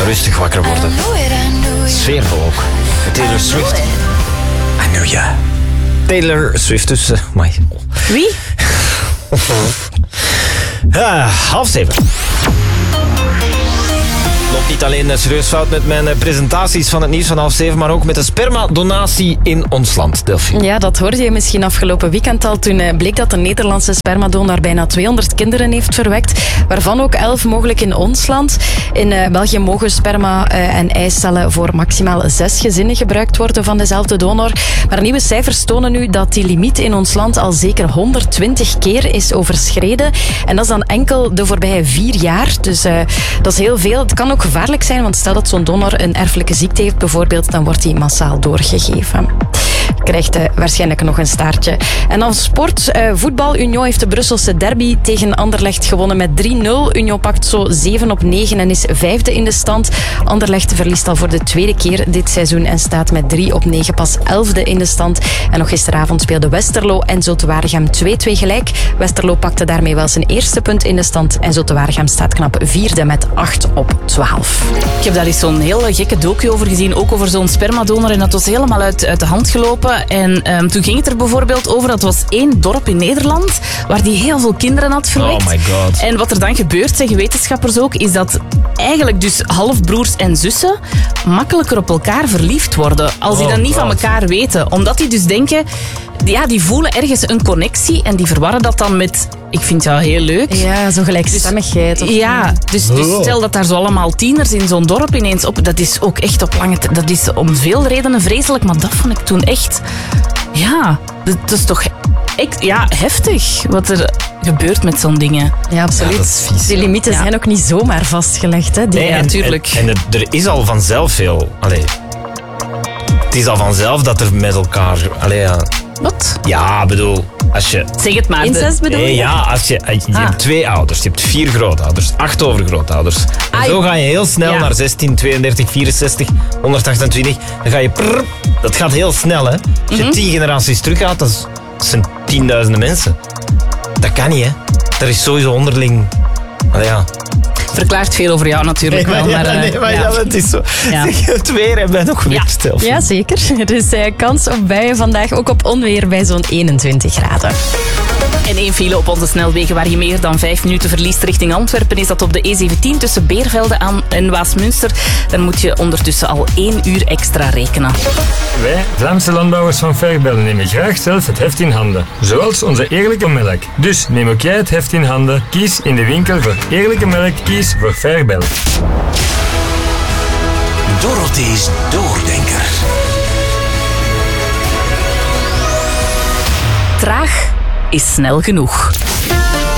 rustig wakker worden. Sfeervol ook. Taylor Swift. I know ya. Taylor Swift dus. Wie? 6:30. Loopt niet alleen serieus fout met mijn presentaties van het nieuws van 6:30, maar ook met de spermadonatie in ons land. Delphine. Ja, dat hoorde je misschien afgelopen weekend al. Toen bleek dat de Nederlandse spermadonor bijna 200 kinderen heeft verwekt, waarvan ook 11 mogelijk in ons land. In België mogen sperma en eicellen voor maximaal 6 gezinnen gebruikt worden van dezelfde donor. Maar nieuwe cijfers tonen nu dat die limiet in ons land al zeker 120 keer is overschreden. En dat is dan enkel de voorbije 4 jaar. Dus dat is heel veel. Het kan ook gevaarlijk zijn, want stel dat zo'n donor een erfelijke ziekte heeft bijvoorbeeld, dan wordt die massaal doorgegeven. Krijgt waarschijnlijk nog een staartje. En als sport, voetbal. Union heeft de Brusselse derby tegen Anderlecht gewonnen met 3-0. Union pakt zo 7-9 en is 5e in de stand. Anderlecht verliest al voor de 2e keer dit seizoen en staat met 3-9 pas 11e in de stand. En nog gisteravond speelde Westerlo en Zulte Waregem 2-2 gelijk. Westerlo pakte daarmee wel zijn eerste punt in de stand en Zulte Waregem staat knap 4e met 8-12. Ik heb daar eens zo'n heel gekke docu over gezien, ook over zo'n spermadonor, en dat was helemaal uit de hand gelopen. En toen ging het er bijvoorbeeld over, dat was 1 dorp in Nederland waar die heel veel kinderen had verwekt. Oh my god. En wat er dan gebeurt, zeggen wetenschappers ook, is dat eigenlijk dus halfbroers en zussen makkelijker op elkaar verliefd worden als die dan niet van elkaar weten. Omdat die dus denken, ja, die voelen ergens een connectie en die verwarren dat dan met, ik vind jou heel leuk. Ja, zo'n gelijkstemmigheid. Dus stel dat daar zo allemaal tieners in zo'n dorp ineens op, dat is ook echt op lange tijd, dat is om veel redenen vreselijk, maar dat vond ik toen echt, ja, dat is toch heftig wat er gebeurt met zo'n dingen. Ja, absoluut. Ja, dat is vies, die limieten zijn ook niet zomaar vastgelegd. Hè? Natuurlijk. En er is al vanzelf veel. Het is al vanzelf dat er met elkaar... Wat? Ja, bedoel, als je... Zeg het maar. Incest bedoel je? Nee, ja, als je hebt 2 ouders, je hebt 4 grootouders, 8 overgrootouders. En zo ga je heel snel naar 16, 32, 64, 128. Dan ga je... dat gaat heel snel, hè. Als je 10 generaties teruggaat, dat zijn 10.000 mensen. Dat kan niet, hè. Er is sowieso onderling... Verklaart veel over jou natuurlijk wel. Maar het is zo. Ja. Zeg je het weer en ben nog weer stil. Ja, zeker. Er is kans op buien vandaag, ook op onweer bij zo'n 21 graden. En 1 file op onze snelwegen waar je meer dan 5 minuten verliest richting Antwerpen is dat op de E17 tussen Beervelde en Waasmunster. Dan moet je ondertussen al 1 uur extra rekenen. Wij, Vlaamse landbouwers van Vergbelle, nemen graag zelf het heft in handen. Zoals onze eerlijke melk. Dus neem ook jij het heft in handen. Kies in de winkel voor eerlijke melk. Kies voor Vergbelle. Dorothee's Doordenker. Traag is snel genoeg.